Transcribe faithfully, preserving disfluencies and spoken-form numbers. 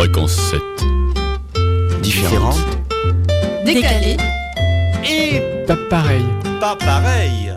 Fréquence sept. Différente. Décalé. Et Pas pareil. pas pareil.